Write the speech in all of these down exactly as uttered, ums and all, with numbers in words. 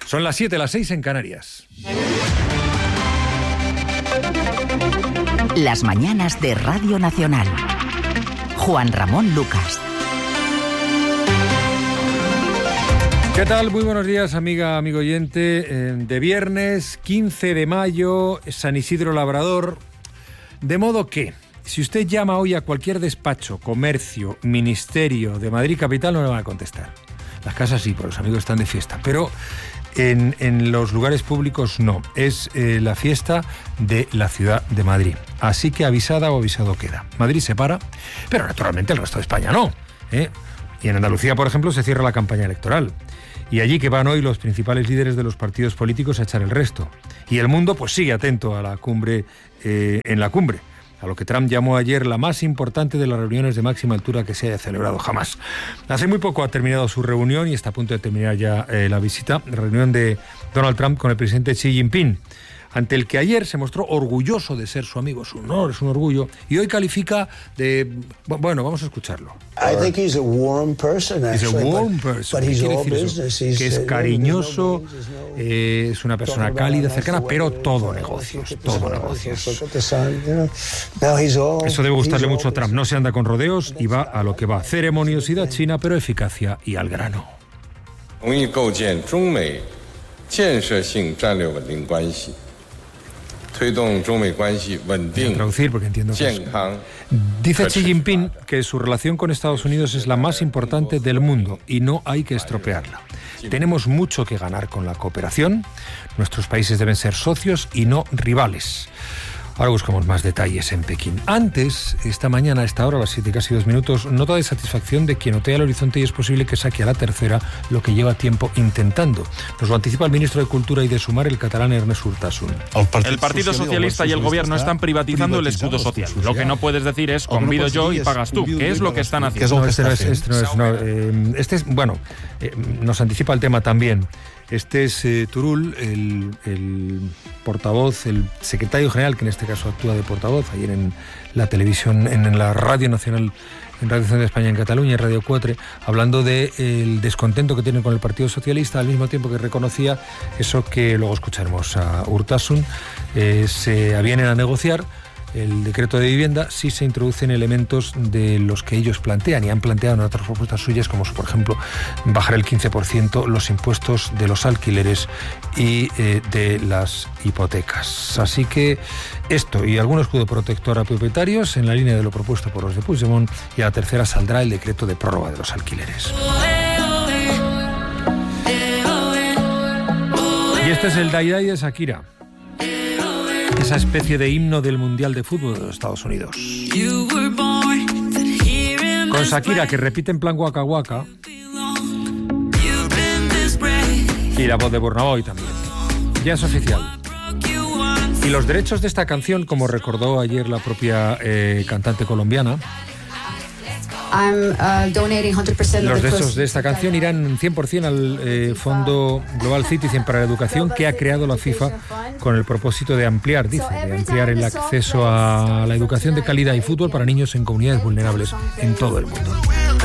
Son las siete, las seis en Canarias. Las mañanas de Radio Nacional. Juan Ramón Lucas. ¿Qué tal? Muy buenos días, amiga, amigo oyente. Eh, de viernes, quince de mayo, San Isidro Labrador. De modo que, si usted llama hoy a cualquier despacho, comercio, ministerio de Madrid capital, no le van a contestar. Las casas sí, porque los amigos están de fiesta, pero en, en los lugares públicos no. Es eh, la fiesta de la ciudad de Madrid. Así que avisada o avisado queda. Madrid se para, pero naturalmente el resto de España no, ¿eh? Y en Andalucía, por ejemplo, se cierra la campaña electoral. Y allí que van hoy los principales líderes de los partidos políticos a echar el resto. Y el mundo pues sigue atento a la cumbre, eh, en la cumbre, a lo que Trump llamó ayer la más importante de las reuniones de máxima altura que se haya celebrado jamás. Hace muy poco ha terminado su reunión y está a punto de terminar ya eh, la visita, la reunión de Donald Trump con el presidente Xi Jinping, ante el que ayer se mostró orgulloso de ser su amigo. Es un honor, es un orgullo, y hoy califica de... Bueno, vamos a escucharlo. I think he's a warm person, actually, he's a warm but, person. but he's ¿Qué quiere all decir business. eso? He's, Que es uh, cariñoso, no, no, no, eh, es una persona cálida, cercana, pero todo negocios, todo negocios. Eso debe gustarle mucho a Trump. No se anda con rodeos y va a lo que va. Ceremoniosidad china, pero eficacia y al grano. Voy a traducir porque entiendo que es... Dice Xi Jinping que su relación con Estados Unidos es la más importante del mundo y no hay que estropearla. Tenemos mucho que ganar con la cooperación. Nuestros países deben ser socios y no rivales. Ahora buscamos más detalles en Pekín. Antes, esta mañana, a esta hora, a las siete y casi dos minutos, nota de satisfacción de quien otea el horizonte y es posible que saque a la tercera lo que lleva tiempo intentando. Nos lo anticipa el ministro de Cultura y de Sumar, el catalán Ernest Urtasun. El Partido Socialista y el Gobierno están privatizando el escudo social. Lo que no puedes decir es convido yo y pagas tú, que es lo que están haciendo. No, este no es, este no es, no, eh, este es bueno, eh, nos anticipa el tema también. Este es eh, Turull, el, el portavoz, el secretario general, que en este caso actúa de portavoz, ayer en la televisión, en, en la Radio Nacional, en Radio Nacional de España, en Cataluña, en Radio cuatro, hablando del descontento que tiene con el Partido Socialista, al mismo tiempo que reconocía eso que luego escucharemos a Urtasun, eh, se avienen a negociar el decreto de vivienda si se introducen elementos de los que ellos plantean y han planteado en otras propuestas suyas, como por ejemplo bajar el quince por ciento los impuestos de los alquileres y eh, de las hipotecas. Así que esto y algún escudo protector a propietarios en la línea de lo propuesto por los de Puigdemont, y a la tercera saldrá el decreto de prórroga de los alquileres. Y este es el Dai Dai de Shakira, esa especie de himno del Mundial de Fútbol de los Estados Unidos. Con Shakira, que repite en plan Waka Waka, y la voz de Burna Boy también. Ya es oficial. Y los derechos de esta canción, como recordó ayer la propia eh, cantante colombiana, I'm, uh, donating one hundred percent los derechos de esta canción irán cien por ciento al eh, Fondo Global Citizen para la Educación, que ha creado la FIFA con el propósito de ampliar, dice, de ampliar el acceso a la educación de calidad y fútbol para niños en comunidades vulnerables en todo el mundo.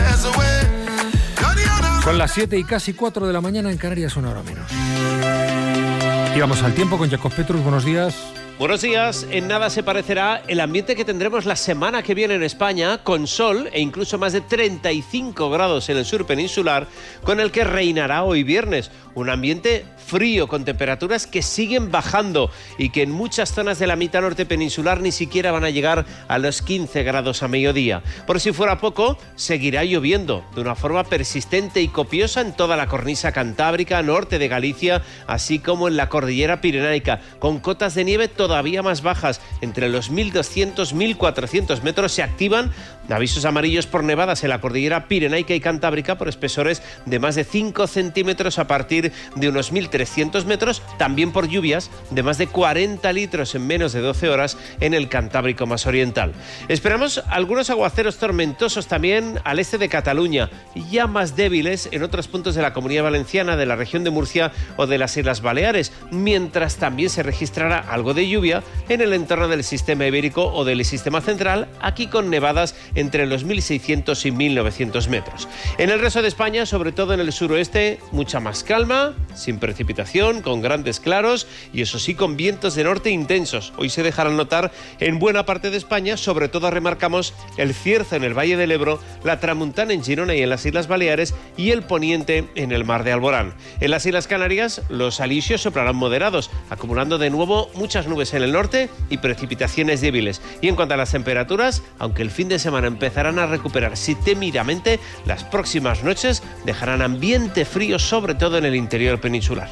Son las siete y casi cuatro de la mañana, en Canarias una hora menos. Y vamos al tiempo con Jacob Petrus. Buenos días. Buenos días. En nada se parecerá el ambiente que tendremos la semana que viene en España, con sol e incluso más de treinta y cinco grados en el sur peninsular, con el que reinará hoy viernes. Un ambiente frío, con temperaturas que siguen bajando y que en muchas zonas de la mitad norte peninsular ni siquiera van a llegar a los quince grados a mediodía. Por si fuera poco, seguirá lloviendo de una forma persistente y copiosa en toda la cornisa cantábrica, norte de Galicia, así como en la cordillera pirenaica, con cotas de nieve todavía más bajas. Entre los mil doscientos y mil cuatrocientos metros se activan avisos amarillos por nevadas en la cordillera pirenaica y cantábrica por espesores de más de cinco centímetros a partir de unos mil trescientos metros, también por lluvias de más de cuarenta litros en menos de doce horas en el Cantábrico más oriental. Esperamos algunos aguaceros tormentosos también al este de Cataluña, ya más débiles en otros puntos de la Comunidad Valenciana, de la región de Murcia o de las Islas Baleares, mientras también se registrará algo de lluvia lluvia en el entorno del sistema ibérico o del sistema central, aquí con nevadas entre los mil seiscientos y mil novecientos metros. En el resto de España, sobre todo en el suroeste, mucha más calma, sin precipitación, con grandes claros y eso sí con vientos de norte intensos. Hoy se dejarán notar en buena parte de España, sobre todo remarcamos el Cierzo en el Valle del Ebro, la Tramuntana en Girona y en las Islas Baleares y el Poniente en el Mar de Alborán. En las Islas Canarias los alisios soplarán moderados, acumulando de nuevo muchas nubes en el norte y precipitaciones débiles. Y en cuanto a las temperaturas, aunque el fin de semana empezarán a recuperarse tímidamente, las próximas noches dejarán ambiente frío, sobre todo en el interior peninsular.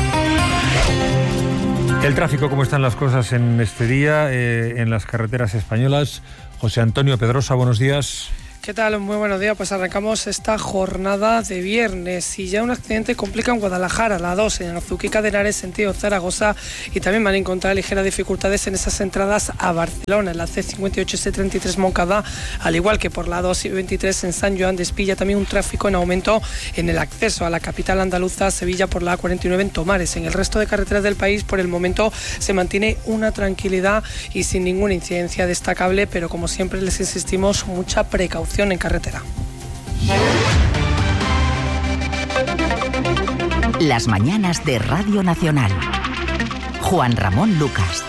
El tráfico, ¿cómo están las cosas en este día eh, en las carreteras españolas? José Antonio Pedrosa, buenos días. ¿Qué tal? Muy buenos días. Pues arrancamos esta jornada de viernes y ya un accidente complica en Guadalajara, la dos, en Azuquica de Henares, sentido Zaragoza, y también van a encontrar ligeras dificultades en esas entradas a Barcelona, en la C cincuenta y ocho S treinta y tres Moncada, al igual que por la dos y veintitrés en San Joan de Espilla, también un tráfico en aumento en el acceso a la capital andaluza, Sevilla, por la A cuarenta y nueve en Tomares. En el resto de carreteras del país, por el momento, se mantiene una tranquilidad y sin ninguna incidencia destacable, pero como siempre les insistimos, mucha precaución en carretera. Las mañanas de Radio Nacional. Juan Ramón Lucas.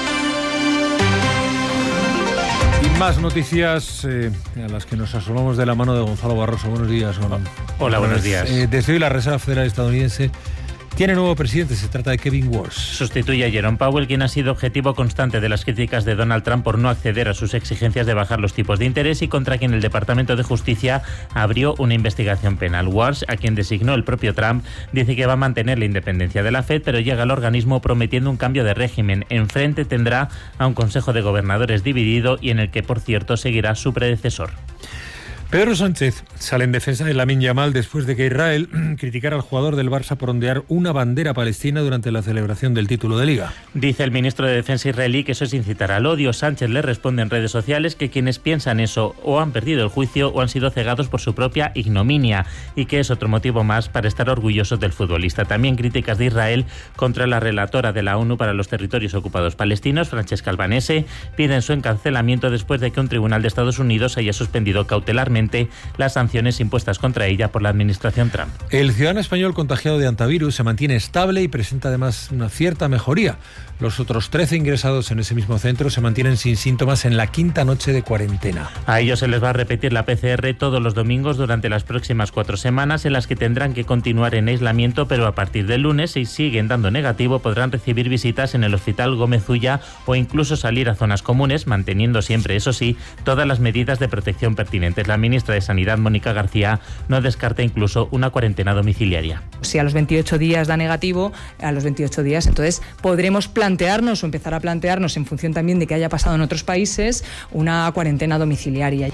Y más noticias eh, a las que nos asomamos de la mano de Gonzalo Barroso. Buenos días, Gonzalo. Hola, buenos días. Eh, desde hoy la Reserva Federal estadounidense tiene nuevo presidente, se trata de Kevin Warsh. Sustituye a Jerome Powell, quien ha sido objetivo constante de las críticas de Donald Trump por no acceder a sus exigencias de bajar los tipos de interés y contra quien el Departamento de Justicia abrió una investigación penal. Warsh, a quien designó el propio Trump, dice que va a mantener la independencia de la Fed, pero llega al organismo prometiendo un cambio de régimen. Enfrente tendrá a un Consejo de Gobernadores dividido y en el que, por cierto, seguirá su predecesor. Pedro Sánchez sale en defensa de Lamine Yamal después de que Israel criticara al jugador del Barça por ondear una bandera palestina durante la celebración del título de Liga. Dice el ministro de Defensa israelí que eso es incitar al odio. Sánchez le responde en redes sociales que quienes piensan eso o han perdido el juicio o han sido cegados por su propia ignominia y que es otro motivo más para estar orgullosos del futbolista. También críticas de Israel contra la relatora de la ONU para los territorios ocupados palestinos, Francesca Albanese, piden su encarcelamiento después de que un tribunal de Estados Unidos haya suspendido cautelarmente las sanciones impuestas contra ella por la administración Trump. El ciudadano español contagiado de antivirus se mantiene estable y presenta además una cierta mejoría. Los otros trece ingresados en ese mismo centro se mantienen sin síntomas en la quinta noche de cuarentena. A ellos se les va a repetir la P C R todos los domingos durante las próximas cuatro semanas, en las que tendrán que continuar en aislamiento, pero a partir del lunes, si siguen dando negativo, podrán recibir visitas en el Hospital Gómez Ulla o incluso salir a zonas comunes, manteniendo siempre, eso sí, todas las medidas de protección pertinentes. La ministra de Sanidad, Mónica García, no descarta incluso una cuarentena domiciliaria. Si a los veintiocho días da negativo, a los veintiocho días entonces podremos plantearnos o empezar a plantearnos, en función también de qué haya pasado en otros países, una cuarentena domiciliaria.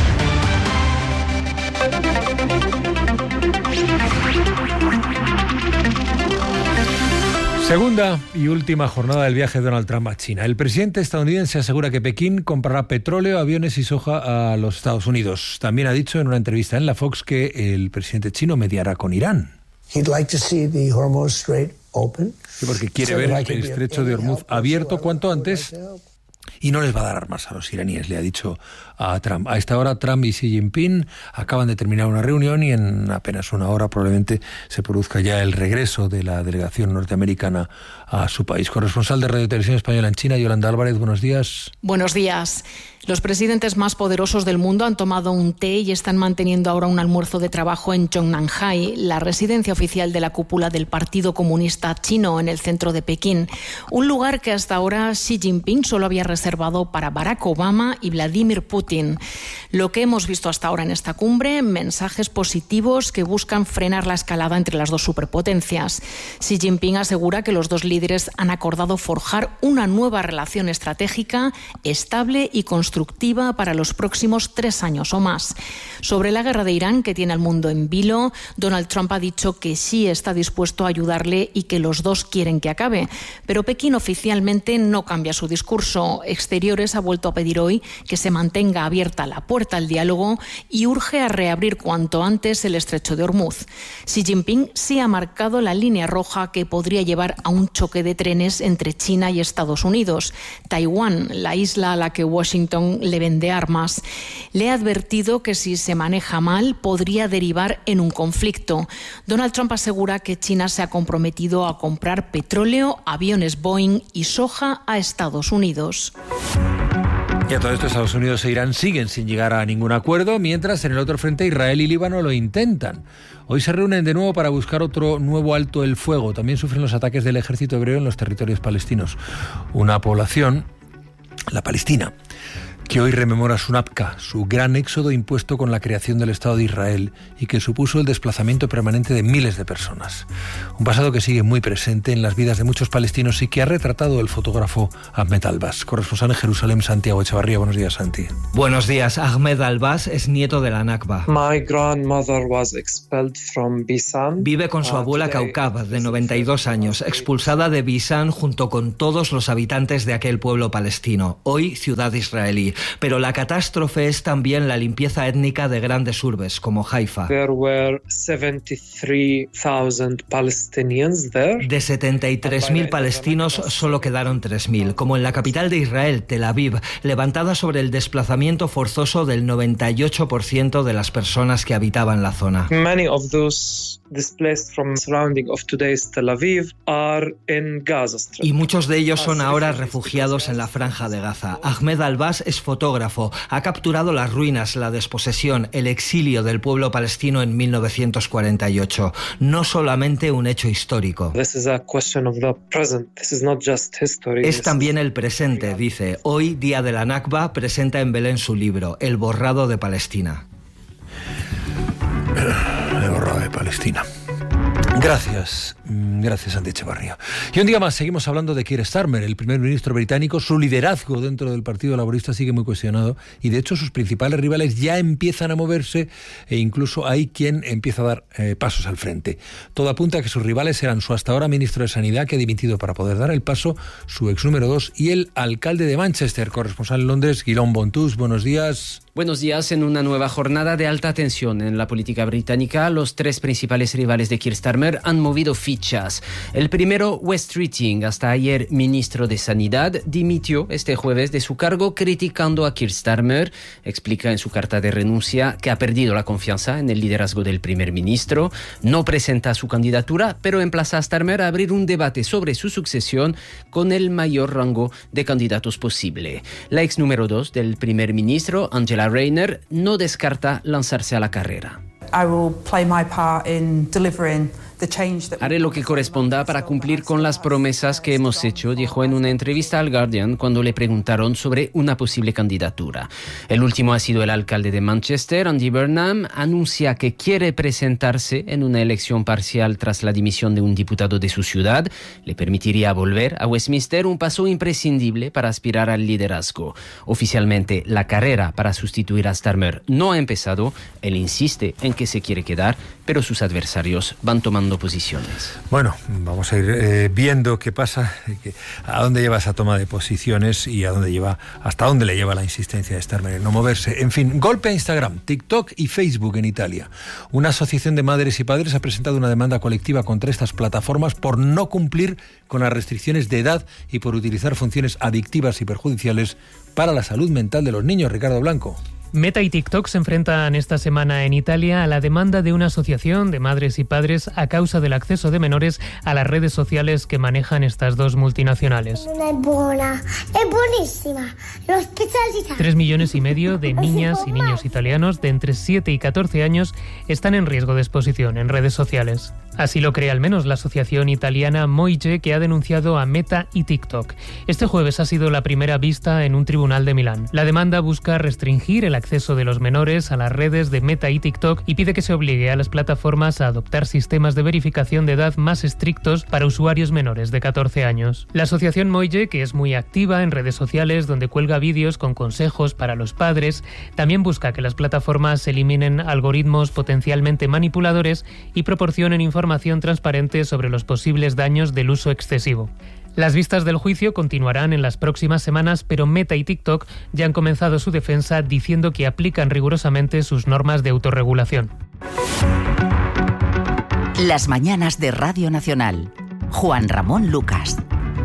Segunda y última jornada del viaje de Donald Trump a China. El presidente estadounidense asegura que Pekín comprará petróleo, aviones y soja a los Estados Unidos. También ha dicho en una entrevista en la Fox que el presidente chino mediará con Irán. He'd like to see the Hormuz Strait open. Sí, porque quiere ver el estrecho de Hormuz abierto cuanto antes y no les va a dar armas a los iraníes, le ha dicho a Trump. A esta hora Trump y Xi Jinping acaban de terminar una reunión y en apenas una hora probablemente se produzca ya el regreso de la delegación norteamericana a su país. Corresponsal de Radio Televisión Española en China, Yolanda Álvarez, buenos días. Buenos días. Los presidentes más poderosos del mundo han tomado un té y están manteniendo ahora un almuerzo de trabajo en Zhongnanhai, la residencia oficial de la cúpula del Partido Comunista Chino en el centro de Pekín. Un lugar que hasta ahora Xi Jinping solo había reservado para Barack Obama y Vladimir Putin. Lo que hemos visto hasta ahora en esta cumbre, mensajes positivos que buscan frenar la escalada entre las dos superpotencias. Xi Jinping asegura que los dos líderes han acordado forjar una nueva relación estratégica, estable y constructiva para los próximos tres años o más. Sobre la guerra de Irán, que tiene al mundo en vilo, Donald Trump ha dicho que sí está dispuesto a ayudarle y que los dos quieren que acabe. Pero Pekín oficialmente no cambia su discurso. Exteriores ha vuelto a pedir hoy que se mantenga abierta la puerta al diálogo y urge a reabrir cuanto antes el estrecho de Hormuz. Xi Jinping sí ha marcado la línea roja que podría llevar a un choque de trenes entre China y Estados Unidos. Taiwán, la isla a la que Washington le vende armas, le ha advertido que si se maneja mal podría derivar en un conflicto. Donald Trump asegura que China se ha comprometido a comprar petróleo, aviones Boeing y soja a Estados Unidos. Y a todo esto Estados Unidos e Irán siguen sin llegar a ningún acuerdo, mientras en el otro frente Israel y Líbano lo intentan. Hoy se reúnen de nuevo para buscar otro nuevo alto el fuego. También sufren los ataques del ejército hebreo en los territorios palestinos. Una población, la palestina, que hoy rememora su Nakba, su gran éxodo impuesto con la creación del Estado de Israel y que supuso el desplazamiento permanente de miles de personas. Un pasado que sigue muy presente en las vidas de muchos palestinos y que ha retratado el fotógrafo Ahmed Albaz. Corresponsal en Jerusalén, Santiago Echevarría. Buenos días, Santi. Buenos días. Ahmed Albaz es nieto de la Nakba. My grandmother was expelled from Bisan. Vive con su abuela Kaukab, de noventa y dos años, expulsada de Bisan junto con todos los habitantes de aquel pueblo palestino, hoy ciudad israelí. Pero la catástrofe es también la limpieza étnica de grandes urbes como Haifa. There were seventy-three thousand Palestinians there. De setenta y tres mil palestinos solo quedaron tres mil, como en la capital de Israel, Tel Aviv, levantada sobre el desplazamiento forzoso del noventa y ocho por ciento de las personas que habitaban la zona. Many of those displaced from surrounding of today's Tel Aviv are in Gaza Strip. Y muchos de ellos son ahora refugiados en la franja de Gaza. Ahmed Albaz es fotógrafo, ha capturado las ruinas, la desposesión, el exilio del pueblo palestino en mil novecientos cuarenta y ocho. No solamente un hecho histórico. This is a question of the present. This is not just history. Es también el presente, dice. Hoy, día de la Nakba, presenta en Belén su libro, El borrado de Palestina. El borrado de Palestina. Gracias, gracias Santi Echevarría. Y un día más seguimos hablando de Keir Starmer, el primer ministro británico. Su liderazgo dentro del Partido Laborista sigue muy cuestionado y de hecho sus principales rivales ya empiezan a moverse e incluso hay quien empieza a dar eh, pasos al frente. Todo apunta a que sus rivales serán su hasta ahora ministro de Sanidad, que ha dimitido para poder dar el paso, su ex número dos y el alcalde de Manchester, corresponsal en Londres, Guillaume Bontus. Buenos días. Buenos días. En una nueva jornada de alta tensión en la política británica, los tres principales rivales de Keir Starmer han movido fichas. El primero, Wes Streeting, hasta ayer ministro de Sanidad, dimitió este jueves de su cargo criticando a Keir Starmer. Explica en su carta de renuncia que ha perdido la confianza en el liderazgo del primer ministro. No presenta su candidatura, pero emplaza a Starmer a abrir un debate sobre su sucesión con el mayor rango de candidatos posible. La ex número dos del primer ministro, Angela Rayner, no descarta lanzarse a la carrera. I will play my part in delivering Haré lo que corresponda para cumplir con las promesas que hemos hecho, dijo en una entrevista al Guardian cuando le preguntaron sobre una posible candidatura. El último ha sido el alcalde de Manchester, Andy Burnham, anuncia que quiere presentarse en una elección parcial tras la dimisión de un diputado de su ciudad. Le permitiría volver a Westminster, un paso imprescindible para aspirar al liderazgo. Oficialmente, la carrera para sustituir a Starmer no ha empezado. Él insiste en que se quiere quedar, pero sus adversarios van tomando posiciones. Bueno, vamos a ir eh, viendo qué pasa, a dónde lleva esa toma de posiciones y a dónde lleva, hasta dónde le lleva la insistencia de Starmer en no moverse. En fin, golpe a Instagram, TikTok y Facebook en Italia. Una asociación de madres y padres ha presentado una demanda colectiva contra estas plataformas por no cumplir con las restricciones de edad y por utilizar funciones adictivas y perjudiciales para la salud mental de los niños. Ricardo Blanco. Meta y TikTok se enfrentan esta semana en Italia a la demanda de una asociación de madres y padres a causa del acceso de menores a las redes sociales que manejan estas dos multinacionales. No es buena, es buenísima. Los pizzas. Tres millones y medio de niñas y niños italianos de entre siete y catorce años están en riesgo de exposición en redes sociales. Así lo cree al menos la asociación italiana Moige, que ha denunciado a Meta y TikTok. Este jueves ha sido la primera vista en un tribunal de Milán. La demanda busca restringir el acceso de los menores a las redes de Meta y TikTok y pide que se obligue a las plataformas a adoptar sistemas de verificación de edad más estrictos para usuarios menores de catorce años. La asociación Moige, que es muy activa en redes sociales donde cuelga vídeos con consejos para los padres, también busca que las plataformas eliminen algoritmos potencialmente manipuladores y proporcionen información transparente sobre los posibles daños del uso excesivo. Las vistas del juicio continuarán en las próximas semanas, pero Meta y TikTok ya han comenzado su defensa diciendo que aplican rigurosamente sus normas de autorregulación. Las mañanas de Radio Nacional. Juan Ramón Lucas.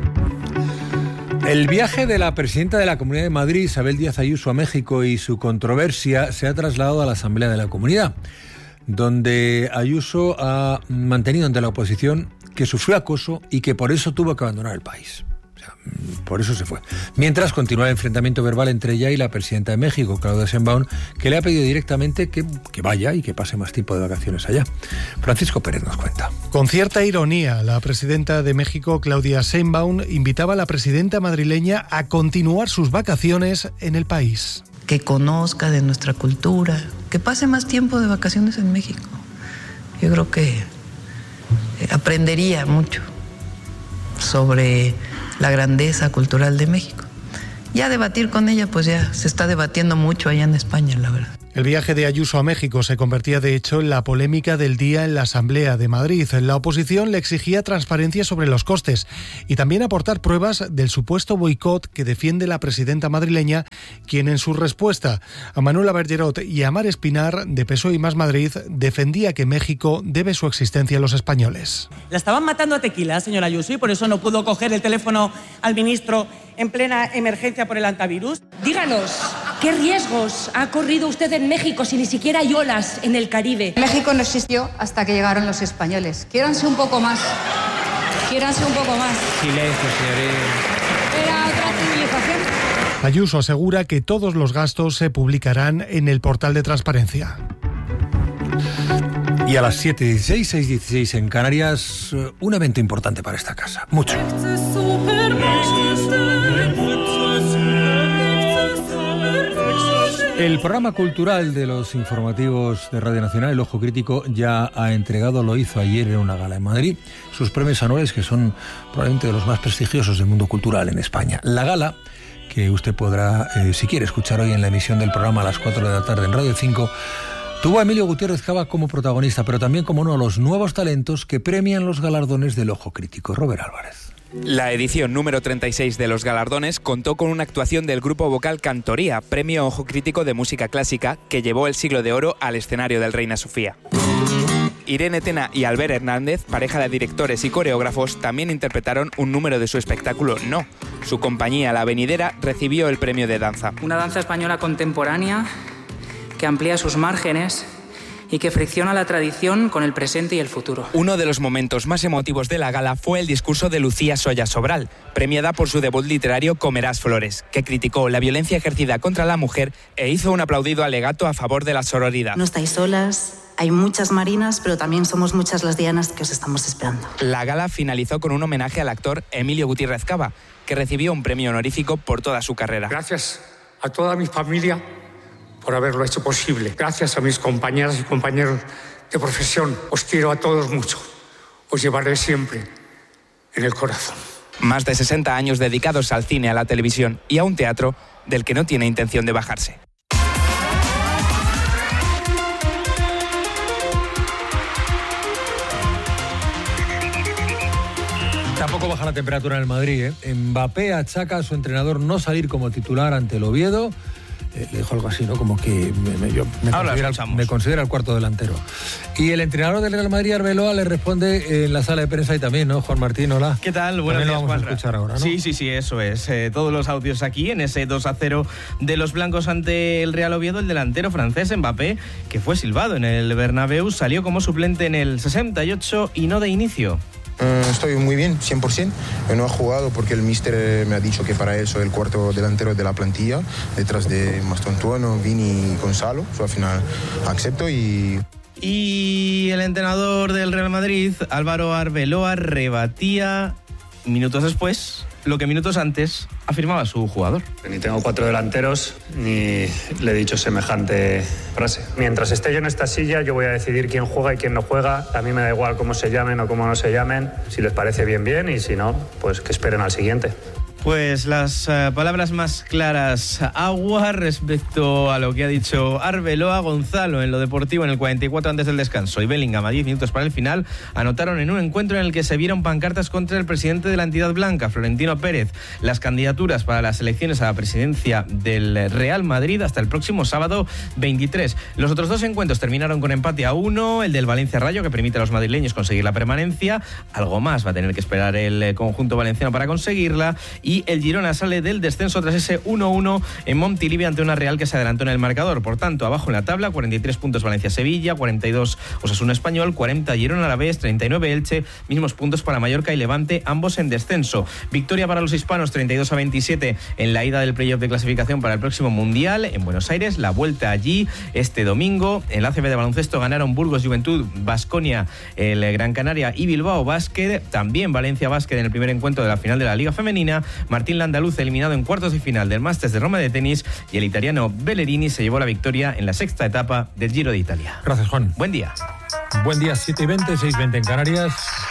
El viaje de la presidenta de la Comunidad de Madrid, Isabel Díaz Ayuso, a México y su controversia se ha trasladado a la Asamblea de la Comunidad, donde Ayuso ha mantenido ante la oposición que sufrió acoso y que por eso tuvo que abandonar el país. O sea, por eso se fue. Mientras continúa el enfrentamiento verbal entre ella y la presidenta de México, Claudia Sheinbaum, que le ha pedido directamente que, que vaya y que pase más tiempo de vacaciones allá. Francisco Pérez nos cuenta. Con cierta ironía, la presidenta de México, Claudia Sheinbaum, invitaba a la presidenta madrileña a continuar sus vacaciones en el país. Que conozca de nuestra cultura, que pase más tiempo de vacaciones en México. Yo creo que aprendería mucho sobre la grandeza cultural de México. Ya debatir con ella, pues ya se está debatiendo mucho allá en España, la verdad. El viaje de Ayuso a México se convertía de hecho en la polémica del día en la Asamblea de Madrid. La oposición le exigía transparencia sobre los costes y también aportar pruebas del supuesto boicot que defiende la presidenta madrileña, quien en su respuesta a Manuela Bergerot y a Mar Espinar, de P S O E y Más Madrid, defendía que México debe su existencia a los españoles. La estaban matando a tequila, señora Ayuso, y por eso no pudo coger el teléfono al ministro en plena emergencia por el antivirus. Díganos, ¿qué riesgos ha corrido usted en México si ni siquiera hay olas en el Caribe? México no existió hasta que llegaron los españoles. Quiéranse un poco más. Quiéranse un poco más. Silencio, señoría. Era otra civilización. Ayuso asegura que todos los gastos se publicarán en el portal de transparencia. Y a las siete y dieciséis, seis y dieciséis en Canarias, un evento importante para esta casa. Mucho. El programa cultural de los informativos de Radio Nacional, El Ojo Crítico, ya ha entregado, lo hizo ayer en una gala en Madrid, sus premios anuales, que son probablemente de los más prestigiosos del mundo cultural en España. La gala, que usted podrá, eh, si quiere, escuchar hoy en la emisión del programa a las cuatro de la tarde en Radio cinco, tuvo a Emilio Gutiérrez Cava como protagonista, pero también como uno de los nuevos talentos que premian los galardones del Ojo Crítico. Robert Álvarez. La edición número treinta y seis de los galardones contó con una actuación del grupo vocal Cantoría, premio Ojo Crítico de música clásica, que llevó el Siglo de Oro al escenario del Reina Sofía. Irene Tena y Albert Hernández, pareja de directores y coreógrafos, también interpretaron un número de su espectáculo No. Su compañía, La Venidera, recibió el premio de danza. Una danza española contemporánea que amplía sus márgenes y que fricciona la tradición con el presente y el futuro. Uno de los momentos más emotivos de la gala fue el discurso de Lucía Soya Sobral, premiada por su debut literario Comerás Flores, que criticó la violencia ejercida contra la mujer e hizo un aplaudido alegato a favor de la sororidad. No estáis solas, hay muchas Marinas, pero también somos muchas las Dianas que os estamos esperando. La gala finalizó con un homenaje al actor Emilio Gutiérrez Cava, que recibió un premio honorífico por toda su carrera. Gracias a toda mi familia por haberlo hecho posible. Gracias a mis compañeras y compañeros de profesión. Os quiero a todos mucho. Os llevaré siempre en el corazón. Más de sesenta años dedicados al cine, a la televisión y a un teatro del que no tiene intención de bajarse. Tampoco baja la temperatura en el Madrid, ¿eh? Mbappé achaca a su entrenador no salir como titular ante el Oviedo. Eh, le dijo algo así, ¿no? Como que me, me, yo, me, considera, me considera el cuarto delantero. Y el entrenador del Real Madrid, Arbeloa, le responde en la sala de prensa y también, ¿no? Juan Martín, hola. ¿Qué tal? Buenos días, lo vamos Juanra. a escuchar ahora, ¿no? Sí, sí, sí, eso es. Eh, todos los audios aquí en ese dos a cero de los blancos ante el Real Oviedo. El delantero francés Mbappé, que fue silbado en el Bernabéu, salió como suplente en el sesenta y ocho y no de inicio. Uh, estoy muy bien, cien por ciento. No he jugado porque el míster me ha dicho que para él soy el cuarto delantero de la plantilla, detrás de Mastontuano, Vini y Gonzalo. So, al final acepto y... Y el entrenador del Real Madrid, Álvaro Arbeloa, rebatía minutos después lo que minutos antes afirmaba su jugador. Ni tengo cuatro delanteros, ni le he dicho semejante frase. Mientras esté yo en esta silla, yo voy a decidir quién juega y quién no juega. A mí me da igual cómo se llamen o cómo no se llamen. Si les parece bien, bien, y si no, pues que esperen al siguiente. Pues las uh, palabras más claras, agua, respecto a lo que ha dicho Arbeloa. Gonzalo en lo deportivo en el cuarenta y cuatro antes del descanso y Bellingham a diez minutos para el final anotaron en un encuentro en el que se vieron pancartas contra el presidente de la entidad blanca, Florentino Pérez. Las candidaturas para las elecciones a la presidencia del Real Madrid hasta el próximo sábado veintitrés. Los otros dos encuentros terminaron con empate a uno, el del Valencia Rayo, que permite a los madrileños conseguir la permanencia. Algo más va a tener que esperar el conjunto valenciano para conseguirla. Y el Girona sale del descenso tras ese uno uno en Montilivi ante una Real que se adelantó en el marcador. Por tanto, abajo en la tabla, cuarenta y tres puntos Valencia-Sevilla, cuarenta y dos Osasuna Español, cuarenta Girona-Alavés, treinta y nueve Elche, mismos puntos para Mallorca y Levante, ambos en descenso. Victoria para los hispanos, treinta y dos a veintisiete en la ida del playoff de clasificación para el próximo Mundial en Buenos Aires. La vuelta allí este domingo. En la A C B de baloncesto ganaron Burgos Juventud, Baskonia, el Gran Canaria y Bilbao Basket. También Valencia Basket en el primer encuentro de la final de la Liga Femenina. Martín Landaluz eliminado en cuartos de final del Masters de Roma de tenis y el italiano Bellerini se llevó la victoria en la sexta etapa del Giro de Italia. Gracias, Juan. Buen día. Buen día, siete y veinte, seis y veinte en Canarias.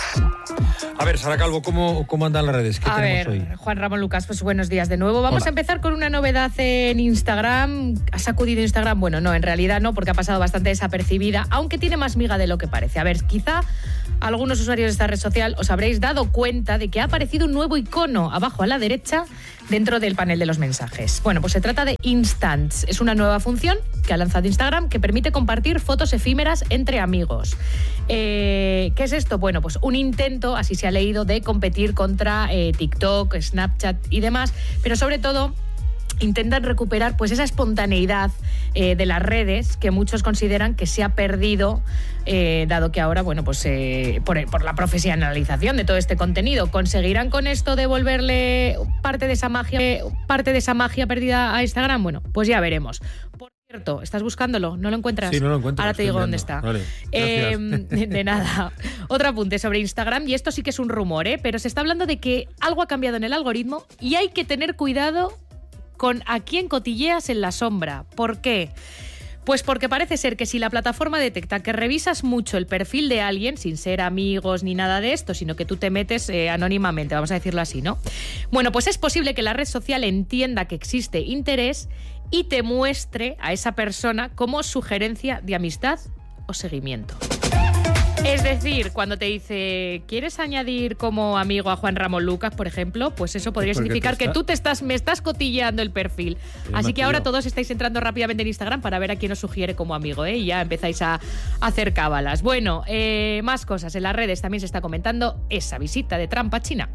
A ver, Sara Calvo, ¿cómo, cómo andan las redes? ¿Qué a tenemos ver, hoy? Juan Ramón Lucas, pues buenos días de nuevo. Vamos Hola. a empezar con una novedad en Instagram. ¿Ha sacudido Instagram? Bueno, no, en realidad no, porque ha pasado bastante desapercibida, aunque tiene más miga de lo que parece. A ver, quizá algunos usuarios de esta red social os habréis dado cuenta de que ha aparecido un nuevo icono abajo a la derecha dentro del panel de los mensajes. Bueno, pues se trata de Instants. Es una nueva función que ha lanzado Instagram que permite compartir fotos efímeras entre amigos. Eh, ¿Qué es esto? Bueno, pues un intento, así se ha leído, de competir contra eh, TikTok, Snapchat y demás, pero sobre todo intentan recuperar pues esa espontaneidad eh, de las redes que muchos consideran que se ha perdido, eh, dado que ahora, bueno, pues eh, por, por la profesionalización de todo este contenido. ¿Conseguirán con esto devolverle parte de esa magia, eh, parte de esa magia perdida a Instagram? Bueno, pues ya veremos. Por cierto, ¿estás buscándolo? ¿No lo encuentras? Sí, no lo encuentro. Ahora te digo dónde está. Vale, eh, de, de nada. Otro apunte sobre Instagram, y esto sí que es un rumor, ¿eh? Pero se está hablando de que algo ha cambiado en el algoritmo y hay que tener cuidado con a quién cotilleas en la sombra. ¿Por qué? Pues porque parece ser que si la plataforma detecta que revisas mucho el perfil de alguien, sin ser amigos ni nada de esto, sino que tú te metes eh, anónimamente, vamos a decirlo así, ¿no? Bueno, pues es posible que la red social entienda que existe interés y te muestre a esa persona como sugerencia de amistad o seguimiento. Es decir, cuando te dice, ¿quieres añadir como amigo a Juan Ramón Lucas, por ejemplo? Pues eso podría significar que tú te estás, me estás cotilleando el perfil. Así que ahora todos estáis entrando rápidamente en Instagram para ver a quién os sugiere como amigo, ¿eh? Y ya empezáis a hacer cábalas. Bueno, eh, más cosas. En las redes también se está comentando esa visita de Trump a China.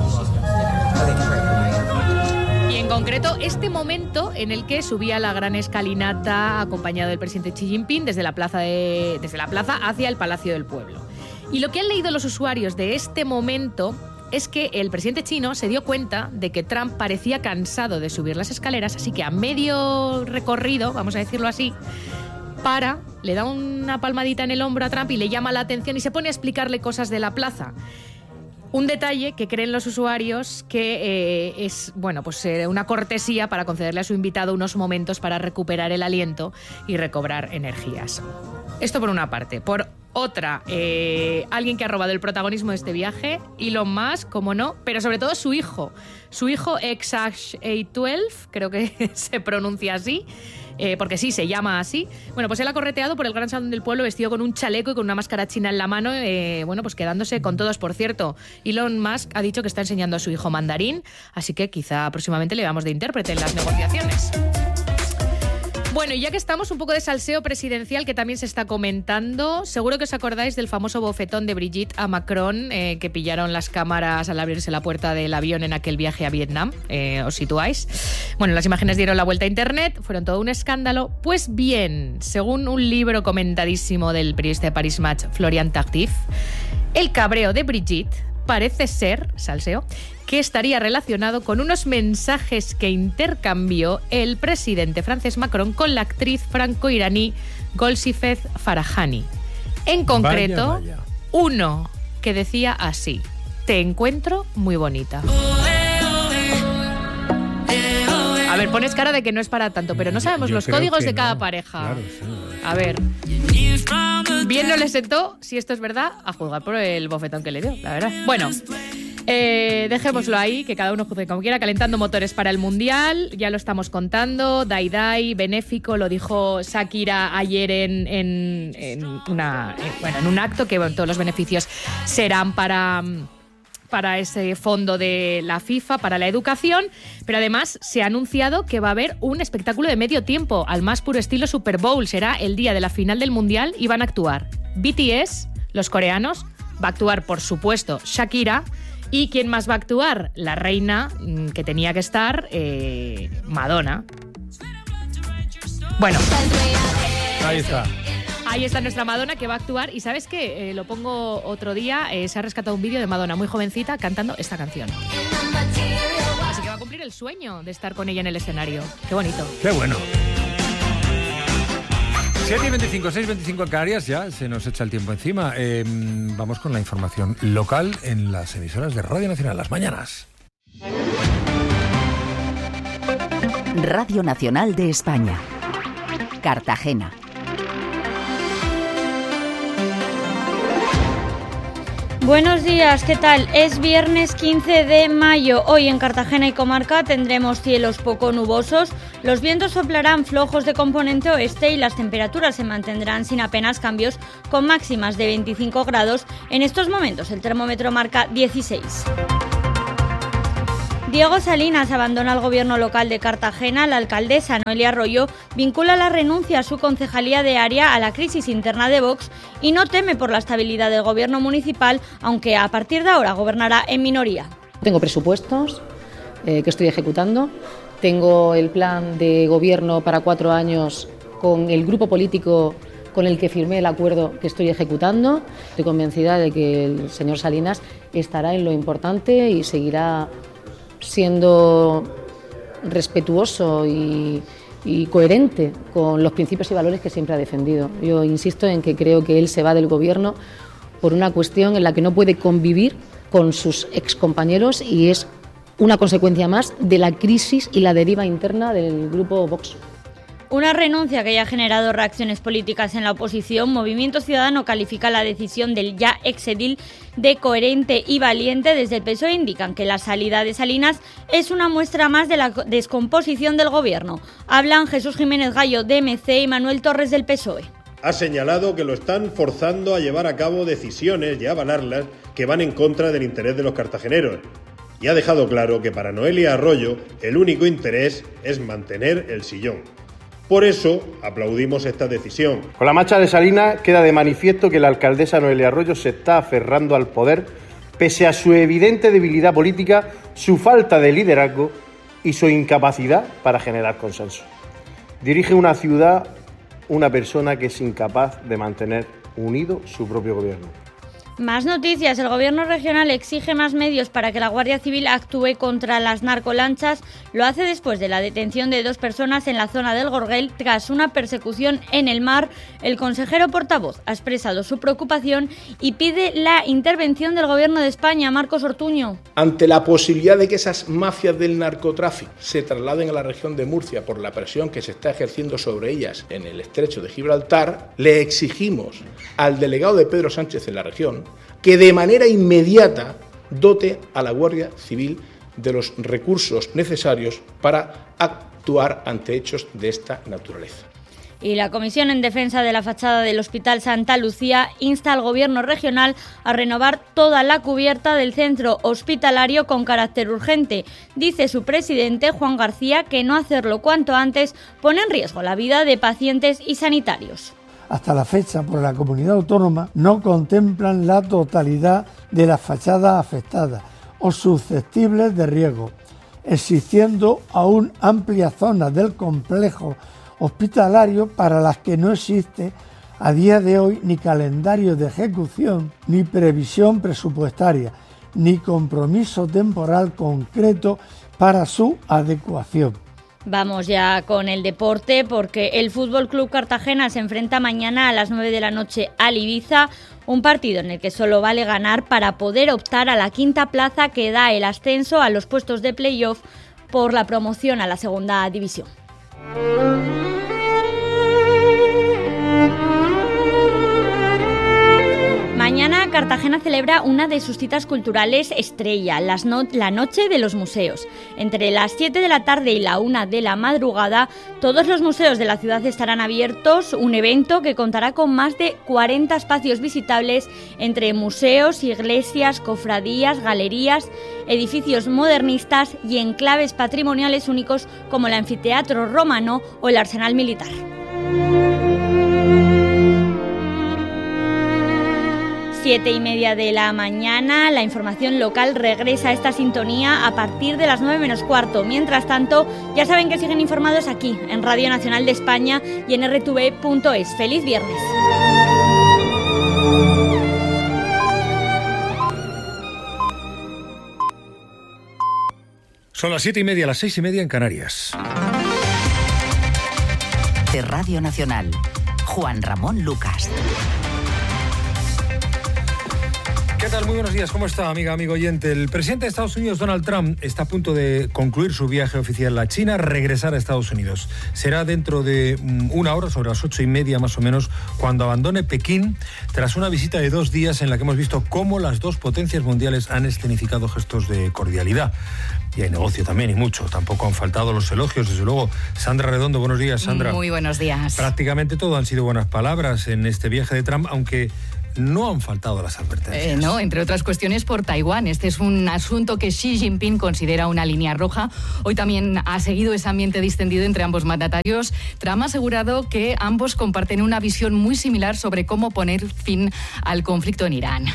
Y en concreto, este momento en el que subía la gran escalinata acompañado del presidente Xi Jinping desde la plaza, de, desde la plaza hacia el Palacio del Pueblo. Y lo que han leído los usuarios de este momento es que el presidente chino se dio cuenta de que Trump parecía cansado de subir las escaleras, así que a medio recorrido, vamos a decirlo así, para, le da una palmadita en el hombro a Trump y le llama la atención y se pone a explicarle cosas de la plaza. Un detalle que creen los usuarios que eh, es, bueno, pues eh, una cortesía para concederle a su invitado unos momentos para recuperar el aliento y recobrar energías. Esto por una parte. Por otra, eh, alguien que ha robado el protagonismo de este viaje, Elon Musk, como no, pero sobre todo su hijo. Su hijo Exash A doce, creo que se pronuncia así, Eh, porque sí, se llama así. Bueno, pues él ha correteado por el gran salón del pueblo vestido con un chaleco y con una máscara china en la mano, eh, bueno, pues quedándose con todos. Por cierto, Elon Musk ha dicho que está enseñando a su hijo mandarín, así que quizá próximamente le veamos de intérprete en las negociaciones. Bueno, y ya que estamos, un poco de salseo presidencial que también se está comentando. Seguro que os acordáis del famoso bofetón de Brigitte a Macron, eh, que pillaron las cámaras al abrirse la puerta del avión en aquel viaje a Vietnam. Eh, ¿Os situáis? Bueno, las imágenes dieron la vuelta a internet, fueron todo un escándalo. Pues bien, según un libro comentadísimo del periodista de Paris Match, Florian Tardif, el cabreo de Brigitte parece ser, salseo, que estaría relacionado con unos mensajes que intercambió el presidente francés Macron con la actriz franco-iraní Golshifteh Farahani. En concreto, vaya, vaya. uno que decía así: te encuentro muy bonita. A ver, pones cara de que no es para tanto, pero no sabemos Yo los códigos de cada no. pareja. Claro, sí. A ver, bien no le sentó, si esto es verdad, a juzgar por el bofetón que le dio, la verdad. Bueno, Eh, dejémoslo ahí, que cada uno juzgue como quiera, calentando motores para el Mundial, ya lo estamos contando, Dai Dai, benéfico, lo dijo Shakira ayer en, en, en, una, en, bueno, en un acto, que bueno, todos los beneficios serán para... para ese fondo de la FIFA, para la educación, pero además se ha anunciado que va a haber un espectáculo de medio tiempo, al más puro estilo Super Bowl. Será el día de la final del Mundial y van a actuar B T S, los coreanos, va a actuar, por supuesto, Shakira, y ¿quién más va a actuar? La reina, que tenía que estar, eh, Madonna. Bueno, ahí está. Ahí está nuestra Madonna, que va a actuar. Y ¿sabes qué? Eh, lo pongo otro día. Eh, se ha rescatado un vídeo de Madonna muy jovencita cantando esta canción. Así que va a cumplir el sueño de estar con ella en el escenario. Qué bonito. Qué bueno. siete y veinticinco, seis y veinticinco en Canarias, ya se nos echa el tiempo encima. Eh, vamos con la información local en las emisoras de Radio Nacional, las mañanas. Radio Nacional de España. Cartagena. Buenos días, ¿qué tal? Es viernes quince de mayo. Hoy en Cartagena y comarca tendremos cielos poco nubosos, los vientos soplarán flojos de componente oeste y las temperaturas se mantendrán sin apenas cambios, con máximas de veinticinco grados. En estos momentos el termómetro marca dieciséis. Diego Salinas abandona el gobierno local de Cartagena. La alcaldesa Noelia Arroyo vincula la renuncia a su concejalía de área a la crisis interna de Vox y no teme por la estabilidad del gobierno municipal, aunque a partir de ahora gobernará en minoría. Tengo presupuestos eh, que estoy ejecutando, tengo el plan de gobierno para cuatro años con el grupo político con el que firmé el acuerdo que estoy ejecutando. Estoy convencida de que el señor Salinas estará en lo importante y seguirá siendo respetuoso y, y coherente con los principios y valores que siempre ha defendido. Yo insisto en que creo que él se va del gobierno por una cuestión en la que no puede convivir con sus excompañeros y es una consecuencia más de la crisis y la deriva interna del grupo Vox. Una renuncia que ya ha generado reacciones políticas en la oposición. Movimiento Ciudadano califica la decisión del ya exedil de coherente y valiente. Desde el P S O E indican que la salida de Salinas es una muestra más de la descomposición del gobierno. Hablan Jesús Jiménez Gallo de M C y Manuel Torres del P S O E. Ha señalado que lo están forzando a llevar a cabo decisiones y a avalarlas que van en contra del interés de los cartageneros. Y ha dejado claro que para Noelia Arroyo el único interés es mantener el sillón. Por eso aplaudimos esta decisión. Con la marcha de Salinas queda de manifiesto que la alcaldesa Noelia Arroyo se está aferrando al poder pese a su evidente debilidad política, su falta de liderazgo y su incapacidad para generar consenso. Dirige una ciudad una persona que es incapaz de mantener unido su propio gobierno. Más noticias. El gobierno regional exige más medios para que la Guardia Civil actúe contra las narcolanchas. Lo hace después de la detención de dos personas en la zona del Gorguel tras una persecución en el mar. El consejero portavoz ha expresado su preocupación y pide la intervención del gobierno de España. Marcos Ortuño. Ante la posibilidad de que esas mafias del narcotráfico se trasladen a la región de Murcia por la presión que se está ejerciendo sobre ellas en el estrecho de Gibraltar, le exigimos al delegado de Pedro Sánchez en la región que de manera inmediata dote a la Guardia Civil de los recursos necesarios para actuar ante hechos de esta naturaleza. Y la Comisión en Defensa de la Fachada del Hospital Santa Lucía insta al Gobierno regional a renovar toda la cubierta del centro hospitalario con carácter urgente. Dice su presidente, Juan García, que no hacerlo cuanto antes pone en riesgo la vida de pacientes y sanitarios. Hasta la fecha, por la comunidad autónoma, no contemplan la totalidad de las fachadas afectadas o susceptibles de riesgo, existiendo aún amplias zonas del complejo hospitalario para las que no existe a día de hoy ni calendario de ejecución, ni previsión presupuestaria, ni compromiso temporal concreto para su adecuación. Vamos ya con el deporte porque el Fútbol Club Cartagena se enfrenta mañana a las nueve de la noche al Ibiza, un partido en el que solo vale ganar para poder optar a la quinta plaza que da el ascenso a los puestos de playoff por la promoción a la segunda división. Mañana Cartagena celebra una de sus citas culturales estrella, las no- la Noche de los Museos. Entre las siete de la tarde y la una de la madrugada, todos los museos de la ciudad estarán abiertos, un evento que contará con más de cuarenta espacios visitables entre museos, iglesias, cofradías, galerías, edificios modernistas y enclaves patrimoniales únicos como el anfiteatro romano o el arsenal militar. Siete y media de la mañana, la información local regresa a esta sintonía a partir de las nueve menos cuarto. Mientras tanto, ya saben que siguen informados aquí, en Radio Nacional de España y en erre te ve punto es. ¡Feliz viernes! Son las siete y media, las seis y media en Canarias. De Radio Nacional, Juan Ramón Lucas. ¿Qué tal? Muy buenos días. ¿Cómo está, amiga, amigo oyente? El presidente de Estados Unidos, Donald Trump, está a punto de concluir su viaje oficial a China, regresar a Estados Unidos. Será dentro de una hora, sobre las ocho y media más o menos, cuando abandone Pekín, tras una visita de dos días en la que hemos visto cómo las dos potencias mundiales han escenificado gestos de cordialidad. Y hay negocio también, y mucho. Tampoco han faltado los elogios, desde luego. Sandra Redondo, buenos días, Sandra. Muy buenos días. Prácticamente todo han sido buenas palabras en este viaje de Trump, aunque no han faltado las advertencias. Eh, no, entre otras cuestiones por Taiwán. Este es un asunto que Xi Jinping considera una línea roja. Hoy también ha seguido ese ambiente distendido entre ambos mandatarios. Trump ha asegurado que ambos comparten una visión muy similar sobre cómo poner fin al conflicto en Irán.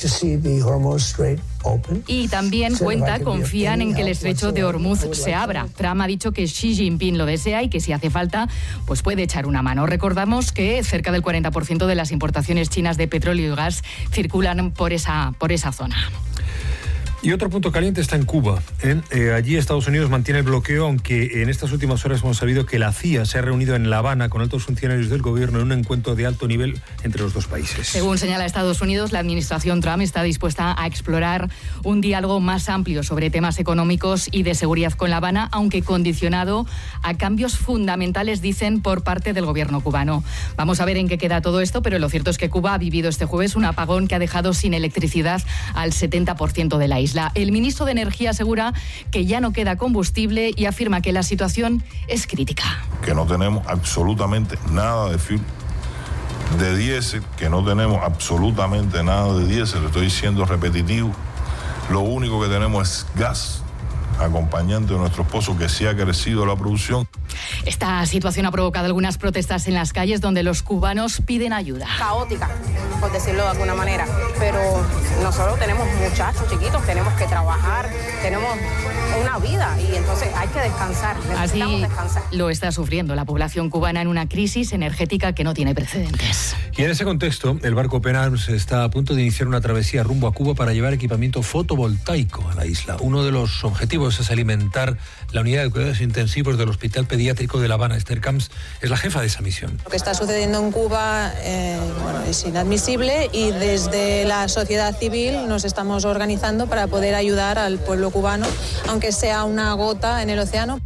Y también cuenta, confían en que el estrecho de Hormuz se abra. Trump ha dicho que Xi Jinping lo desea y que si hace falta, pues puede echar una mano. Recordamos que cerca del cuarenta por ciento de las importaciones chinas de petróleo y gas circulan por esa, por esa zona. Y otro punto caliente está en Cuba. ¿eh? Eh, allí Estados Unidos mantiene el bloqueo, aunque en estas últimas horas hemos sabido que la C I A se ha reunido en La Habana con altos funcionarios del gobierno en un encuentro de alto nivel entre los dos países. Según señala Estados Unidos, la administración Trump está dispuesta a explorar un diálogo más amplio sobre temas económicos y de seguridad con La Habana, aunque condicionado a cambios fundamentales, dicen, por parte del gobierno cubano. Vamos a ver en qué queda todo esto, pero lo cierto es que Cuba ha vivido este jueves un apagón que ha dejado sin electricidad al setenta por ciento de la isla. El ministro de Energía asegura que ya no queda combustible y afirma que la situación es crítica. Que no tenemos absolutamente nada de fuel, de diésel, que no tenemos absolutamente nada de diésel, estoy siendo repetitivo. Lo único que tenemos es gas, acompañante de nuestros pozos, que sí ha crecido la producción. Esta situación ha provocado algunas protestas en las calles donde los cubanos piden ayuda. Caótica, por decirlo de alguna manera, pero nosotros tenemos muchachos chiquitos, tenemos que trabajar, tenemos una vida y entonces hay que descansar, necesitamos Así descansar. Lo está sufriendo la población cubana en una crisis energética que no tiene precedentes. Y en ese contexto, el barco Open Arms está a punto de iniciar una travesía rumbo a Cuba para llevar equipamiento fotovoltaico a la isla. Uno de los objetivos es alimentar la unidad de cuidados intensivos del Hospital Pediátrico de La Habana. Esther Camps es la jefa de esa misión. Lo que está sucediendo en Cuba eh, bueno, es inadmisible y desde la sociedad civil nos estamos organizando para poder ayudar al pueblo cubano, aunque sea una gota en el océano.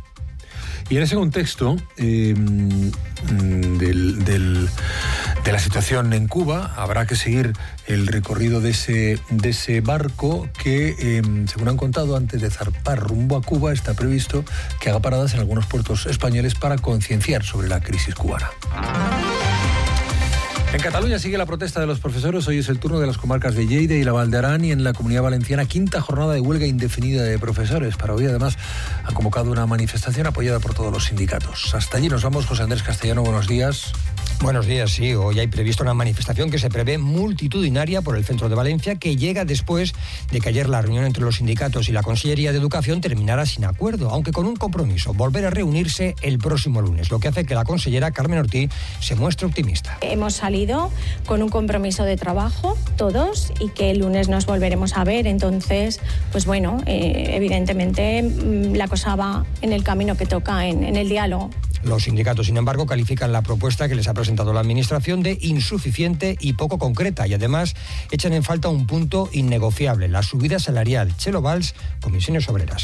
Y en ese contexto eh, del, del, de la situación en Cuba, habrá que seguir el recorrido de ese, de ese barco que, eh, según han contado, antes de zarpar rumbo a Cuba, está previsto que haga paradas en algunos puertos españoles para concienciar sobre la crisis cubana. En Cataluña sigue la protesta de los profesores. Hoy es el turno de las comarcas de Lleida y la Val d'Aran, y en la Comunidad Valenciana quinta jornada de huelga indefinida de profesores. Para hoy, además, han convocado una manifestación apoyada por todos los sindicatos. Hasta allí nos vamos. José Andrés Castellano, buenos días. Buenos días, sí. Hoy hay previsto una manifestación que se prevé multitudinaria por el centro de Valencia, que llega después de que ayer la reunión entre los sindicatos y la Consellería de Educación terminara sin acuerdo, aunque con un compromiso: volver a reunirse el próximo lunes, lo que hace que la consellera Carmen Ortiz se muestre optimista. Hemos salido con un compromiso de trabajo todos y que el lunes nos volveremos a ver. Entonces, pues bueno, eh, evidentemente la cosa va en el camino que toca, en, en el diálogo. Los sindicatos, sin embargo, califican la propuesta que les ha presentado la Administración de insuficiente y poco concreta, y además echan en falta un punto innegociable: la subida salarial. Chelo Valls, Comisiones Obreras.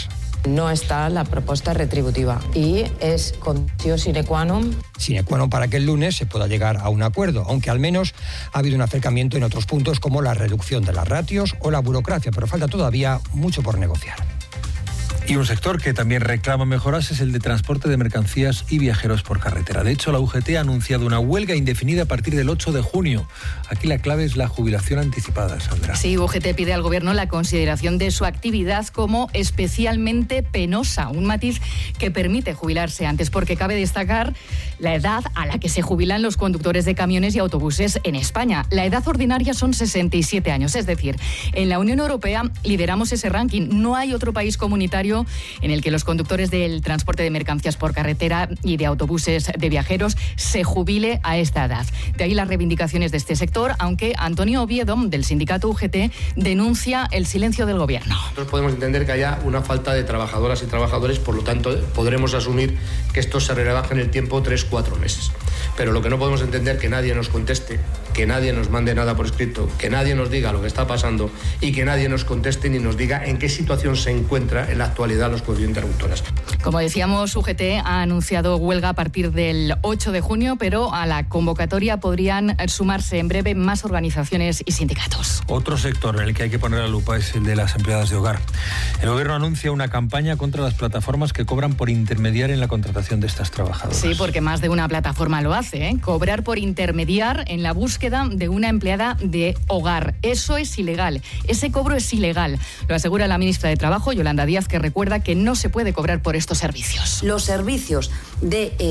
no está la propuesta retributiva y es condición sine qua non. Sine qua non para que el lunes se pueda llegar a un acuerdo, aunque al menos ha habido un acercamiento en otros puntos como la reducción de las ratios o la burocracia, pero falta todavía mucho por negociar. Y un sector que también reclama mejoras es el de transporte de mercancías y viajeros por carretera. De hecho, la U G T ha anunciado una huelga indefinida a partir del ocho de junio. Aquí la clave es la jubilación anticipada, Sandra. Sí, U G T pide al Gobierno la consideración de su actividad como especialmente penosa, un matiz que permite jubilarse antes, porque cabe destacar la edad a la que se jubilan los conductores de camiones y autobuses en España. La edad ordinaria son sesenta y siete años, es decir, en la Unión Europea lideramos ese ranking. No hay otro país comunitario en el que los conductores del transporte de mercancías por carretera y de autobuses de viajeros se jubile a esta edad. De ahí las reivindicaciones de este sector, aunque Antonio Oviedo, del sindicato U G T, denuncia el silencio del Gobierno. Nosotros podemos entender que haya una falta de trabajadoras y trabajadores, por lo tanto podremos asumir que esto se rebaje en el tiempo tres, cuatro meses. Pero lo que no podemos entender es que nadie nos conteste, que nadie nos mande nada por escrito, que nadie nos diga lo que está pasando y que nadie nos conteste ni nos diga en qué situación se encuentra en la actualidad los coeficientes interruptores. Como decíamos, U G T ha anunciado huelga a partir del ocho de junio, pero a la convocatoria podrían sumarse en breve más organizaciones y sindicatos. Otro sector en el que hay que poner la lupa es el de las empleadas de hogar. El Gobierno anuncia una campaña contra las plataformas que cobran por intermediar en la contratación de estas trabajadoras. Sí, porque más de una plataforma lo hace, ¿eh? Cobrar por intermediar en la búsqueda de una empleada de hogar. Eso es ilegal. Ese cobro es ilegal. Lo asegura la ministra de Trabajo, Yolanda Díaz, que recuerda que no se puede cobrar por estos servicios. Los servicios de... Eh